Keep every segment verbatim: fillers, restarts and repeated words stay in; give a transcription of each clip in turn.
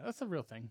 that's a real thing.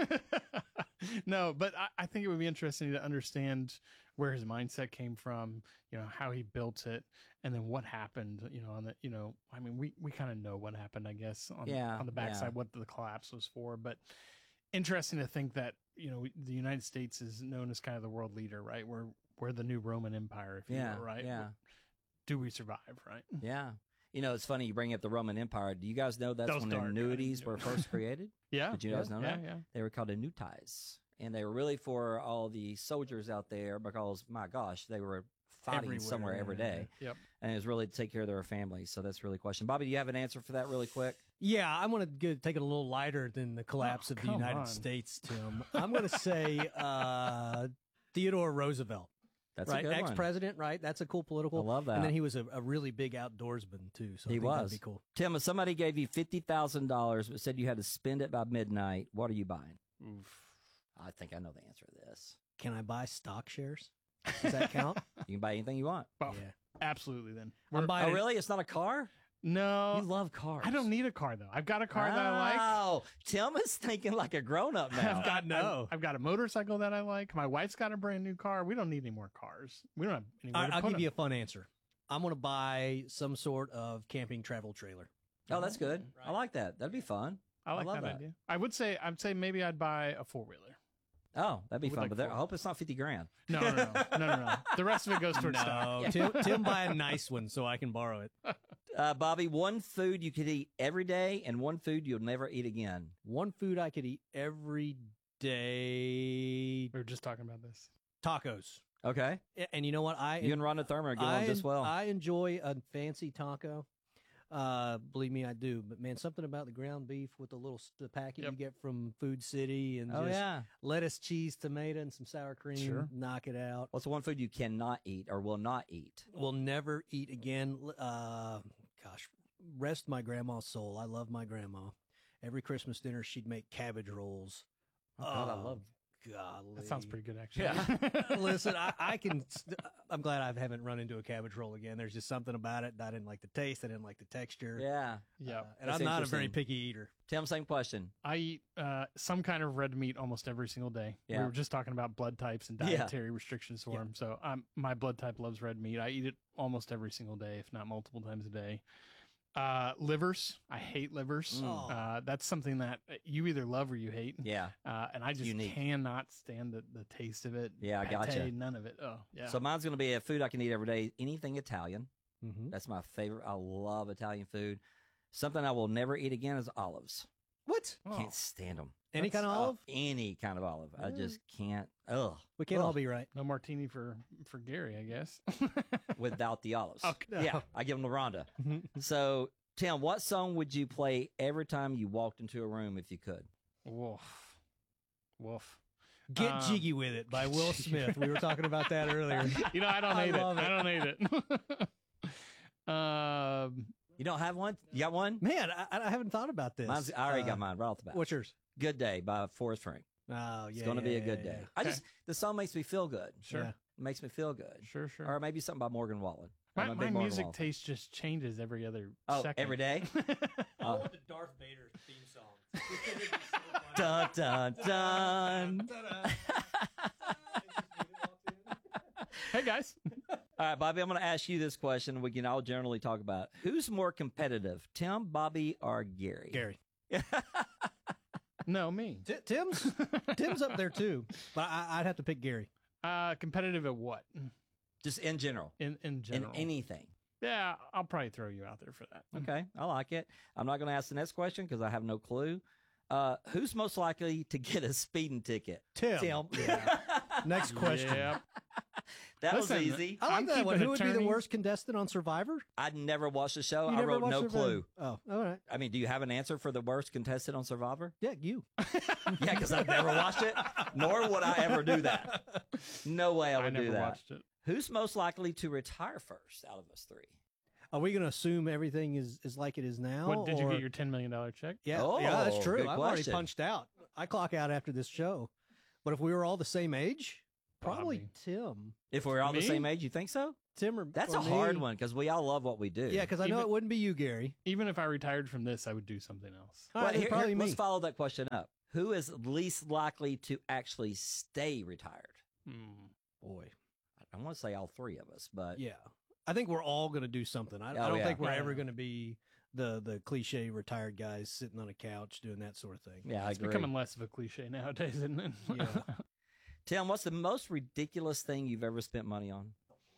No, but I, I think it would be interesting to understand where his mindset came from, you know, how he built it, and then what happened, you know, on the, you know, I mean, we, we kind of know what happened, I guess, on, Yeah, on the backside, yeah. what the collapse was for, but interesting to think that, you know, the United States is known as kind of the world leader, right? We're, we're the new Roman Empire, if you Yeah, will, right? yeah. Do we survive, right? Yeah. You know, it's funny you bring up the Roman Empire. Do you guys know that's That was when dark. I annuities didn't were know. first created? Yeah. Did you yeah, guys know yeah, that? Yeah. They were called annuities. And they were really for all the soldiers out there because, my gosh, they were fighting Everywhere, somewhere every yeah, day. Yep. And it was really to take care of their families. So that's really a question. Bobby, do you have an answer for that really quick? Yeah, I'm going to take it a little lighter than the collapse Oh, of the come United on. States, Tim. I'm going to say uh, Theodore Roosevelt. That's right, a good one. ex-president, right? That's a cool political. I love that. And then he was a, a really big outdoorsman too. So I He think that'd was. be cool. Tim, if somebody gave you fifty thousand dollars but said you had to spend it by midnight, what are you buying? Oof. I think I know the answer to this. Can I buy stock shares? Does that count? You can buy anything you want. Well, Yeah. absolutely. Then I'm buying. Oh, really? It's not a car? no, You love cars. I don't need a car though. I've got a car that I like. Oh, Tim is thinking like a grown-up now. I've got no. I've, I've got a motorcycle that I like. My wife's got a brand new car. We don't need any more cars. We don't have anywhere I, to I'll put give them. you a fun answer. I'm going to buy some sort of camping travel trailer. Oh, that's good. I like that. That'd be fun. I like love that, that. idea. I would say I'd say maybe I'd buy a four wheeler. Oh, that'd be would fun. like but there, four. I hope it's not fifty grand. No, no, no, no, no, no. The rest of it goes towards stuff. No, Tim, Tim buy a nice one so I can borrow it. Uh, Bobby, one food you could eat every day and one food you'll never eat again. One food I could eat every day: We were just talking about this. tacos. Okay. A- And you know what? I You and Rhonda Thurman are getting I, on just well. I enjoy a fancy taco. Uh, believe me, I do. But man, something about the ground beef with the little s- the packet Yep. you get from Food City and oh, just yeah. lettuce, cheese, tomato, and some sour cream. Sure. Knock it out. What's the one food you cannot eat or will not eat? Will never eat again. Uh, gosh, rest my grandma's soul. I love my grandma. Every Christmas dinner, she'd make cabbage rolls. Oh, God, I love Golly. That sounds pretty good, actually. Yeah. Listen, I, I can. I'm glad I haven't run into a cabbage roll again. There's just something about it. I didn't like the taste. I didn't like the texture. Yeah. Yeah. Uh, and That's I'm not a very interesting. picky eater. Tim, same question. I eat uh, some kind of red meat almost every single day. Yeah. We were just talking about blood types and Yeah. dietary restrictions for them. So um, my blood type loves red meat. I eat it almost every single day, if not multiple times a day. Uh, livers. I hate livers. Mm. Uh, that's something that you either love or you hate. Yeah. Uh, and I just Unique. cannot stand the, the taste of it. Yeah, I Pate, gotcha. None of it. Oh, yeah. So mine's going to be a food I can eat every day. Anything Italian. Mm-hmm. That's my favorite. I love Italian food. Something I will never eat again is olives. What? Oh. Can't stand them. Any kind of olive? Any kind of olive. I just can't. Ugh. We can't all Ugh. be right. No martini for, for Gary, I guess. Without the olives. Okay. Yeah, I give them to Rhonda. So, Tim, what song would you play every time you walked into a room if you could? Woof. Woof. Get Um, Jiggy With It by Will Smith. We were talking about that earlier. You know, I don't I hate it. love it. I don't hate it. um, You don't have one? You got one? Man, I, I haven't thought about this. Mine's, I already Uh, got mine right off the bat. What's yours? Good Day by Forrest Frank. Oh, yeah. It's going to be yeah, a good yeah, day. yeah. I Okay. just, the song makes me feel good. sure. Yeah. It makes me feel good. Sure, sure. Or maybe something by Morgan Wallen. I'm my a my big Morgan music Wallen fan. taste just changes every other Oh, second. every day? I want the Darth Vader theme song. Dun, dun, dun. Hey, guys. All right, Bobby, I'm going to ask you this question. We can all generally talk about it. Who's more competitive, Tim, Bobby, or Gary? Gary. No, me. T- Tim's Tim's up there too, but I, I'd have to pick Gary. Uh, competitive at what? Just in general. In in general. In anything. Yeah, I'll probably throw you out there for that. Okay, I like it. I'm not going to ask the next question because I have no clue. Uh, who's most likely to get a speeding ticket? Tim. Tim. Next question. Yep. That Listen, was easy. I like I'm that one. keeping Who would be the attorneys. worst contestant on Survivor? I'd never watched the show. You I never wrote watched no Survivor? clue. Oh, all right. I mean, do you have an answer for the worst contestant on Survivor? Yeah, you. Yeah, because I've never watched it, nor would I ever do that. No way I I would never do that. watched it. Who's most likely to retire first out of us three? Are we going to assume everything is, is like it is now? What did you or- get your ten million dollar check? Yeah, Oh, yeah, that's true. good I've already question. punched out. I clock out after this show. But if we were all the same age, probably Bobby. Tim. If we're all the Me? same age, you think so? Tim or That's or a hard me. one because we all love what we do. Yeah, because I know Even- it wouldn't be you, Gary. Even if I retired from this, I would do something else. All Well, right, it'd here- probably here- me. let's follow that question up. Who is least likely to actually stay retired? Hmm. Boy, I want to say all three of us, but yeah. I think we're all going to do something. I, Oh, I don't yeah. think we're Yeah, ever yeah. going to be the the cliche retired guys sitting on a couch doing that sort of thing. yeah, I It's agree. becoming less of a cliche nowadays, isn't it? Yeah. Tim, what's the most ridiculous thing you've ever spent money on?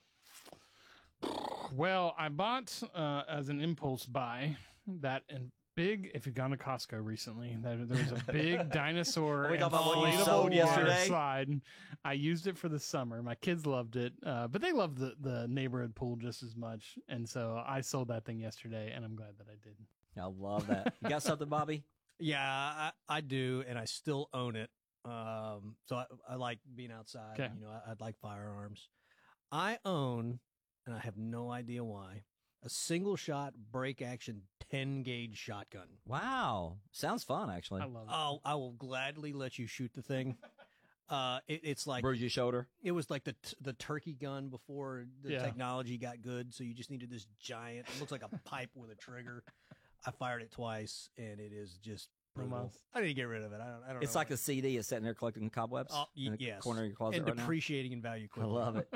Well, I bought uh, as an impulse buy that and big. If you've gone to Costco recently, that there was a big dinosaur Are we talking about what you inflatable sold water yesterday? slide. I used it for the summer. My kids loved it, uh, but they loved the the neighborhood pool just as much. And so I sold that thing yesterday, and I'm glad that I did. I love that. You got something, Bobby? Yeah, I, I do, and I still own it. Um, so I, I like being outside. Okay. You know, I, I'd like firearms. I own, and I have no idea why, a single shot break action ten gauge shotgun. Wow. Sounds fun, actually. I love it. Oh, I will gladly let you shoot the thing. Uh, it, it's like Bruise your shoulder. it was like the t- the turkey gun before the Yeah. technology got good. So you just needed this giant. It looks like a pipe with a trigger. I fired it twice, and it is just brutal. Almost. I need to get rid of it. I don't. I don't. It's know like why. a C D is sitting there collecting cobwebs Oh, y- in the yes. corner of your closet and right now. depreciating in value I quickly. love it.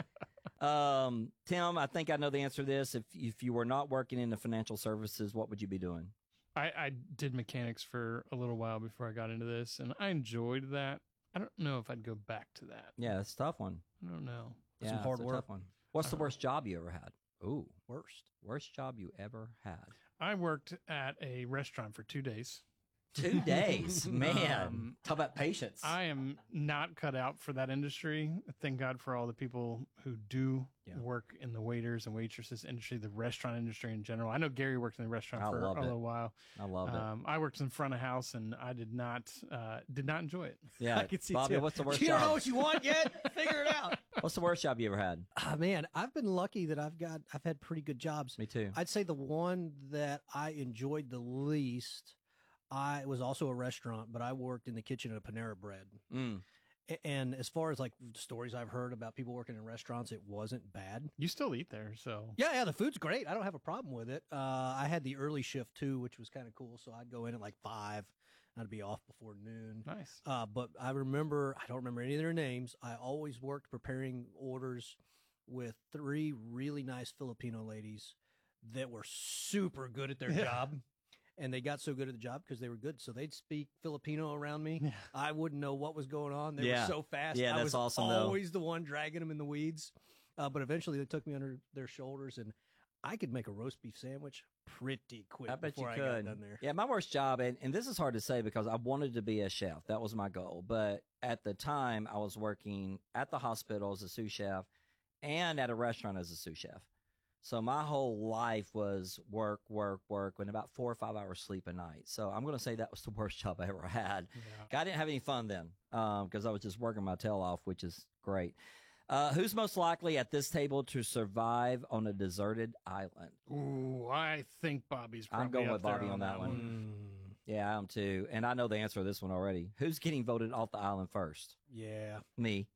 Um, Tim, I think I know the answer to this. If if you were not working in the financial services, what would you be doing? I, I did mechanics for a little while before I got into this, and I enjoyed that. I don't know if I'd go back to that. Yeah, it's a tough one. I don't know. Yeah, Some hard it's a work. tough one. What's the Uh-huh. worst job you ever had? Ooh, Worst. worst job you ever had? I worked at a restaurant for two days. Two days, man. Um, Talk about patience. I am not cut out for that industry. Thank God for all the people who do Yeah. work in the waiters and waitresses industry, the restaurant industry in general. I know Gary worked in the restaurant I for loved a it. little while. I love it. Um, I worked in front of house, and I did not uh, did not enjoy it. Yeah, I can see Bobby, Tim. what's the worst You don't know job? what you want yet? Figure it out. What's the worst job you ever had? Ah, man, I've been lucky that I've got I've had pretty good jobs. Me too. I'd say the one that I enjoyed the least. I it was also a restaurant, but I worked in the kitchen at Panera Bread. Mm. A- And as far as like stories I've heard about people working in restaurants, it wasn't bad. You still eat there, so Yeah, yeah, the food's great. I don't have a problem with it. Uh, I had the early shift too, which was kind of cool. So I'd go in at like five, and I'd be off before noon. nice. Uh, but I remember, I don't remember any of their names. I always worked preparing orders with three really nice Filipino ladies that were super good at their Yeah. job. And they got so good at the job because they were good. So they'd speak Filipino around me. Yeah. I wouldn't know what was going on. They Yeah. were so fast. Yeah, I that's was awesome, though. always the one dragging them in the weeds. Uh, but eventually they took me under their shoulders, and I could make a roast beef sandwich pretty quick I bet you before I could. got done there. Yeah, my worst job, and, and this is hard to say because I wanted to be a chef. That was my goal. But at the time, I was working at the hospital as a sous chef and at a restaurant as a sous chef. So my whole life was work, work, work, and about four or five hours sleep a night. So I'm going to say that was the worst job I ever had. Yeah. I didn't have any fun then because I was just working my tail off, which is great. Uh, who's most likely at this table to survive on a deserted island? Ooh, I think Bobby's. I'm Probably going up with there Bobby on that one. Mm, Yeah, I am too. And I know the answer to this one already. Who's getting voted off the island first? yeah. Me.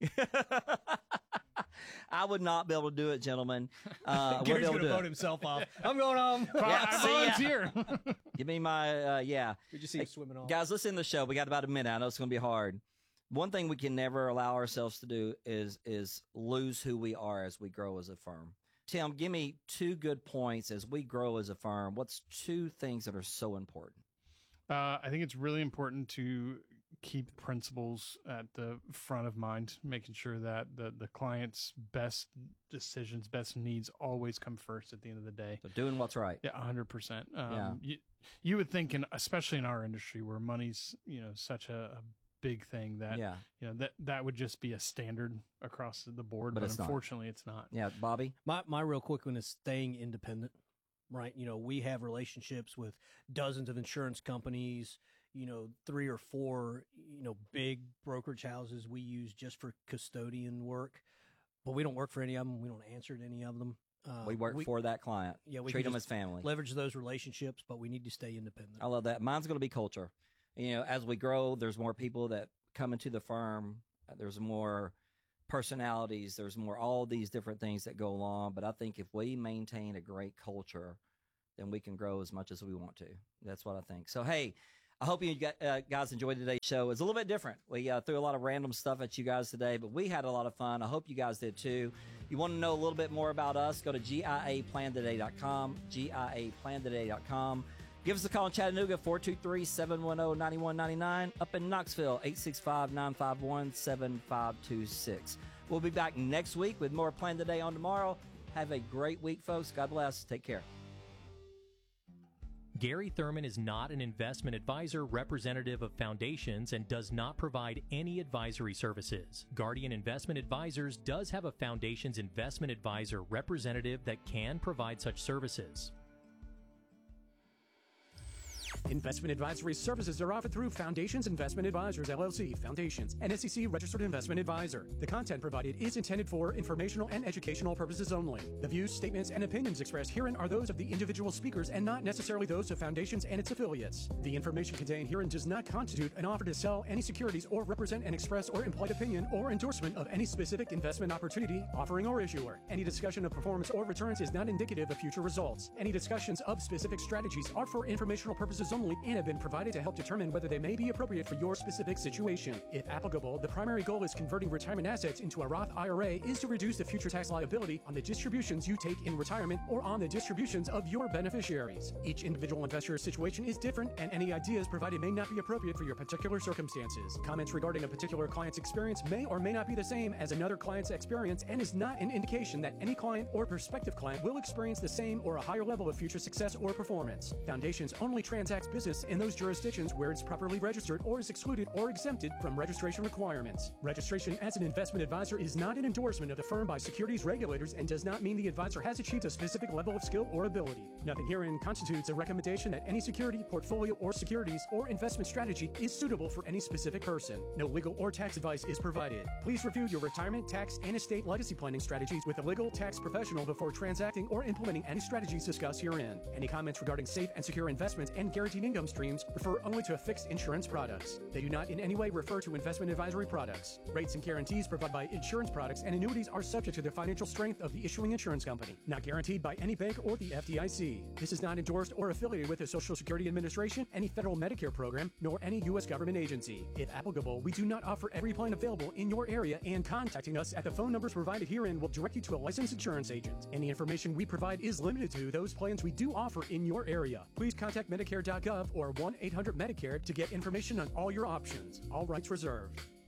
I would not be able to do it, gentlemen. Uh, I wouldn't be Gary's able going to to do vote it. himself off. I'm going home. Yeah, I see ya. volunteer. Give me my, uh, yeah. Did you see him swimming off? Guys, let's end the show. We got about a minute. I know it's going to be hard. One thing we can never allow ourselves to do is is lose who we are as we grow as a firm. Tim, give me two good points as we grow as a firm. What's two things that are so important? Uh, I think it's really important to keep principles at the front of mind, making sure that the, the client's best decisions, best needs always come first at the end of the day. So doing what's right. Yeah, one hundred percent. Um, Yeah. you, you would think, in, especially in our industry where money's, you know, such a, a big thing that, Yeah. you know, that, that would just be a standard across the board. But But, it's not. unfortunately, it's not. Yeah, Bobby? My my real quick one is staying independent, right? You know, we have relationships with dozens of insurance companies, you know, three or four, you know, big brokerage houses we use just for custodian work, but we don't work for any of them. We don't answer to any of them. Uh, We work for that client. yeah, we Treat can them as just family. leverage those relationships, but we need to stay independent. I love that. Mine's going to be culture. You know, as we grow, there's more people that come into the firm. Uh, There's more personalities. There's more all these different things that go along. But I think if we maintain a great culture, then we can grow as much as we want to. That's what I think. So, hey, I hope you uh, guys enjoyed today's show. It's a little bit different. We uh, threw a lot of random stuff at you guys today, but we had a lot of fun. I hope you guys did too. You want to know a little bit more about us, go to G I A plan today dot com, G I A plan today dot com. Give us a call in Chattanooga, four two three, seven one zero, nine one nine nine. Up in Knoxville, eight six five, nine five one, seven five two six. We'll be back next week with more Plan Today on tomorrow. Have a great week, folks. God bless. Take care. Gary Thurman is not an investment advisor, representative of Foundations, and does not provide any advisory services. Guardian Investment Advisors does have a Foundations investment advisor representative that can provide such services. Investment advisory services are offered through Foundations Investment Advisors, L L C, Foundations, an S E C-registered investment advisor. The content provided is intended for informational and educational purposes only. The views, statements, and opinions expressed herein are those of the individual speakers and not necessarily those of Foundations and its affiliates. The information contained herein does not constitute an offer to sell any securities or represent an express or implied opinion or endorsement of any specific investment opportunity, offering, or issuer. Any discussion of performance or returns is not indicative of future results. Any discussions of specific strategies are for informational purposes only and have been provided to help determine whether they may be appropriate for your specific situation. If applicable, the primary goal is converting retirement assets into a Roth I R A is to reduce the future tax liability on the distributions you take in retirement or on the distributions of your beneficiaries. Each individual investor's situation is different, and any ideas provided may not be appropriate for your particular circumstances. Comments regarding a particular client's experience may or may not be the same as another client's experience and is not an indication that any client or prospective client will experience the same or a higher level of future success or performance. Foundations only transacts business in those jurisdictions where it's properly registered or is excluded or exempted from registration requirements. Registration as an investment advisor is not an endorsement of the firm by securities regulators and does not mean the advisor has achieved a specific level of skill or ability. Nothing herein constitutes a recommendation that any security, portfolio, or securities or investment strategy is suitable for any specific person. No legal or tax advice is provided. Please review your retirement, tax, and estate legacy planning strategies with a legal tax professional before transacting or implementing any strategies discussed herein. Any comments regarding safe and secure investments and guaranteed income streams refer only to fixed insurance products. They do not in any way refer to investment advisory products. Rates and guarantees provided by insurance products and annuities are subject to the financial strength of the issuing insurance company, not guaranteed by any bank or the F D I C. This is not endorsed or affiliated with the Social Security Administration, any federal Medicare program, nor any U S government agency. If applicable, we do not offer every plan available in your area, and contacting us at the phone numbers provided herein will direct you to a licensed insurance agent. Any information we provide is limited to those plans we do offer in your area. Please contact Medicare dot gov or one eight hundred Medicare to get information on all your options. All rights reserved.